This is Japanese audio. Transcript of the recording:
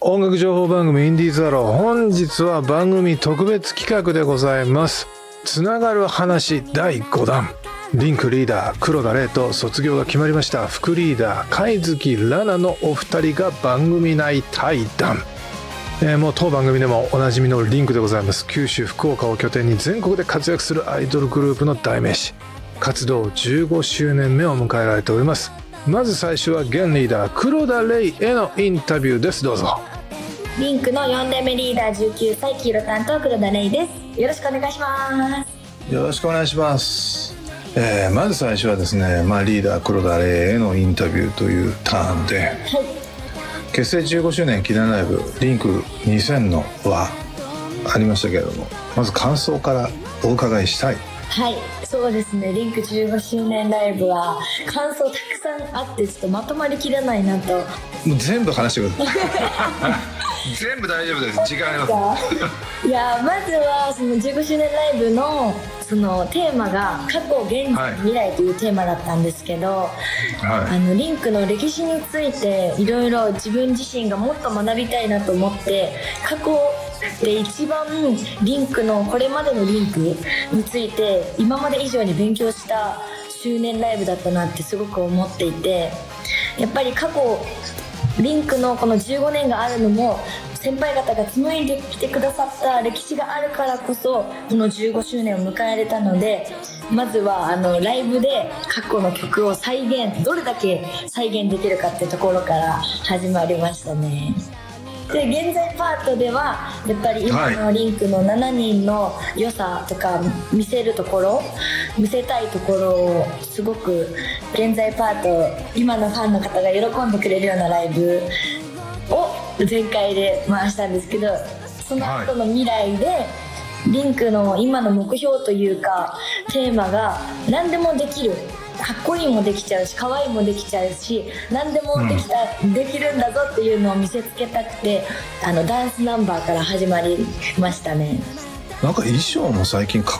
音楽情報番組インディーズアロー、本日は番組特別企画でございます。つながる話第5弾。リンクリーダー黒田玲と卒業が決まりました副リーダー貝月ラナのお二人が番組内対談。もう当番組でもおなじみのリンクでございます。九州福岡を拠点に全国で活躍するアイドルグループの代名詞、活動15周年目を迎えられております。まず最初は現リーダー黒田玲へのインタビューです。どうぞ。 リンクの4代目リーダー19歳黄色担当黒田玲です。よろしくお願いします。 よろしくお願いします。まず最初はですね、リーダー黒田玲へのインタビューというターンで、はい、結成15周年記念ライブリンク2000のはありましたけれども、まず感想からお伺いしたい。 はい、そうですね、リンク15周年ライブは感想たくさんあってちょっとまとまりきれないなと。もう全部話してください全部大丈夫です、時間ありますいや、 まずはその15周年ライブのそのテーマが過去現在未来というテーマだったんですけど、はい、リンクの歴史についていろいろ自分自身がもっと学びたいなと思って、過去で一番リンクのこれまでのリンクについて今まで以上に勉強した周年ライブだったなってすごく思っていて、やっぱり過去リンクのこの15年があるのも先輩方が紡いできてくださった歴史があるからこそこの15周年を迎えれたので、まずはライブで過去の曲をどれだけ再現できるかってところから始まりましたね。で、現在パートではやっぱり今のリンクの7人の良さとか見せたいところをすごく現在パート今のファンの方が喜んでくれるようなライブを前回で回したんですけど、その後の未来でリンクの今の目標というかテーマが何でもできる、かっこいいもできちゃうし可愛いもできちゃうし何でもできるんだぞっていうのを見せつけたくてダンスナンバーから始まりましたね。 なんか衣装も最近か